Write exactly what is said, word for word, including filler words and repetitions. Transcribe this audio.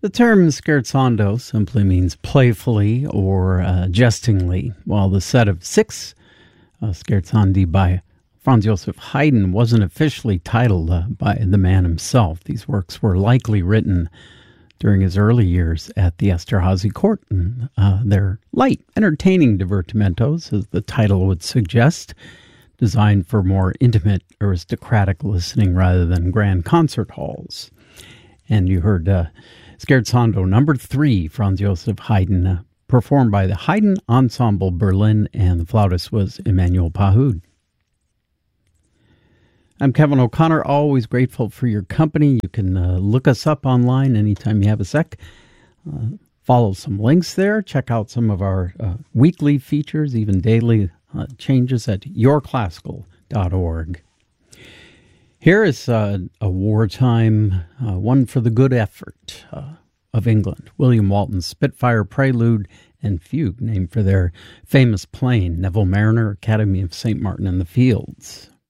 The term scherzando simply means playfully or uh, jestingly, while the set of six uh, scherzandi by Franz Joseph Haydn wasn't officially titled uh, by the man himself. These works were likely written during his early years at the Esterházy court, and uh, they're light, entertaining divertimentos, as the title would suggest, designed for more intimate, aristocratic listening rather than grand concert halls. And you heard uh, Scherzando number three, Franz Joseph Haydn, uh, performed by the Haydn Ensemble Berlin, and the flautist was Emmanuel Pahud. I'm Kevin O'Connor, always grateful for your company. You can uh, look us up online anytime you have a sec. Uh, follow some links there. Check out some of our uh, weekly features, even daily uh, changes at your classical dot org. Here is uh, a wartime uh, one for the good effort uh, of England. William Walton's Spitfire Prelude and Fugue, named for their famous plane, Neville Mariner, Academy of Saint Martin in the Fields.